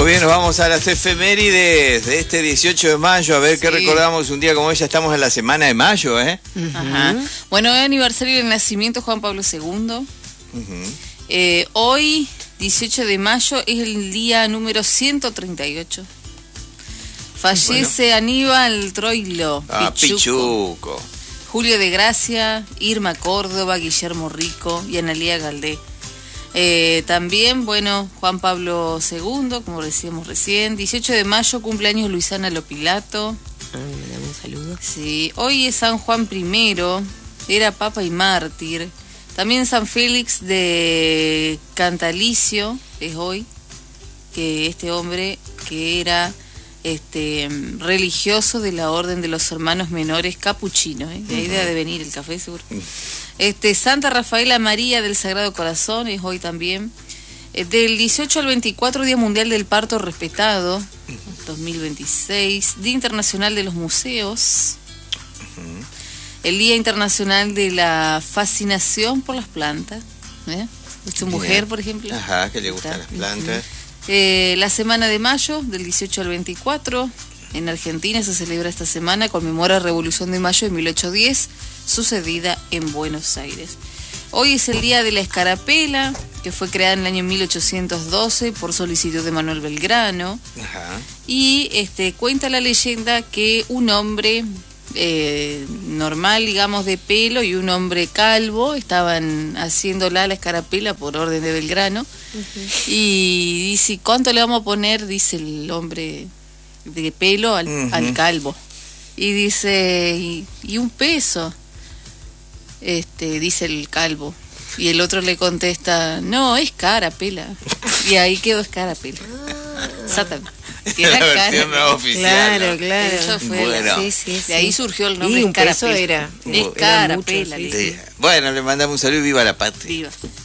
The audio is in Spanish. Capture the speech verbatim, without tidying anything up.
Muy bien, nos vamos a las efemérides de este dieciocho de mayo, a ver sí. qué recordamos un día como hoy. Ya estamos en la semana de mayo, ¿eh? Uh-huh. Ajá. Bueno, es aniversario del nacimiento de Juan Pablo segundo. Uh-huh. eh, hoy, dieciocho de mayo, es el día número ciento treinta y ocho. Fallece bueno. Aníbal Troilo, ah, Pichuco. Pichuco. Julio de Gracia, Irma Córdoba, Guillermo Rico y Analía Galdé. Eh, también, bueno, Juan Pablo segundo, como decíamos recién. dieciocho de mayo, cumpleaños Luisana Lopilato. Ah, me da un saludo. Sí, hoy es San Juan primero, era papa y mártir. También San Félix de Cantalicio es hoy, que este hombre que era este religioso de la Orden de los Hermanos Menores Capuchinos, ¿eh? De ahí debe de venir el café, seguro. Este, Santa Rafaela María del Sagrado Corazón es hoy también. Eh, del dieciocho al veinticuatro, Día Mundial del Parto Respetado, dos mil veintiséis. Día Internacional de los Museos. Uh-huh. El Día Internacional de la Fascinación por las Plantas. ¿eh? Su mujer, por ejemplo. Ajá, que le gustan las plantas. Uh-huh. eh, la semana de mayo, del dieciocho al veinticuatro. En Argentina se celebra esta semana, conmemora la Revolución de Mayo de mil ochocientos diez, sucedida en Buenos Aires. Hoy es el día de la escarapela, que fue creada en el año mil ochocientos doce por solicitud de Manuel Belgrano. Ajá. Y este, cuenta la leyenda que un hombre eh, normal, digamos, de pelo y un hombre calvo estaban haciéndola la escarapela por orden de Belgrano. Uh-huh. Y dice, ¿cuánto le vamos a poner? Dice el hombre de pelo al, uh-huh. al calvo. Y dice, y, y un peso, este, dice el calvo. Y el otro le contesta, no, es carapela. Y ahí quedó escarapela. Satan. Que era la versión no oficial. Claro, claro. Eso fue bueno. la, sí, sí, sí. De ahí surgió el nombre Escarapela. Era. Escarapela. Sí. Bueno, le mandamos un saludo y viva la patria. Viva.